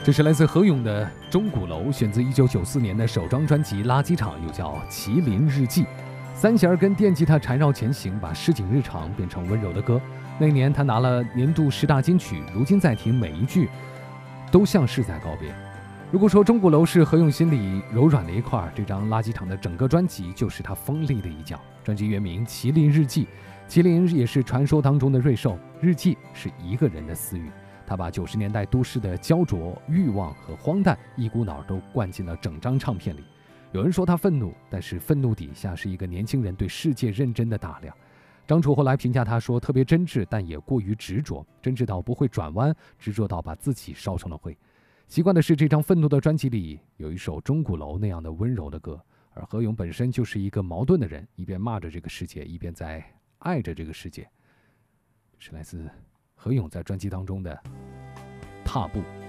这是来自何勇的《钟鼓楼》，选自1994年的首张专辑《垃圾场》，又叫《麒麟日记》。三弦跟电吉他缠绕前行，把市井日常变成温柔的歌。那一年他拿了年度10大金曲，如今再听，每一句都像是在告别。如果说钟鼓楼是何勇心里柔软的一块，这张《垃圾场》的整个专辑就是他锋利的一角。专辑原名《麒麟日记》，麒麟也是传说当中的瑞兽，日记是一个人的私语。他把90年代都市的焦灼、欲望和荒诞一股脑都灌进了整张唱片里。有人说他愤怒，但是愤怒底下是一个年轻人对世界认真的打量。张楚后来评价他说，特别真挚，但也过于执着，真挚到不会转弯，执着到把自己烧成了灰。奇怪的是，这张愤怒的专辑里有一首《钟鼓楼》那样的温柔的歌，而何勇本身就是一个矛盾的人，一边骂着这个世界，一边在爱着这个世界。是来自何勇在专辑当中的踏步。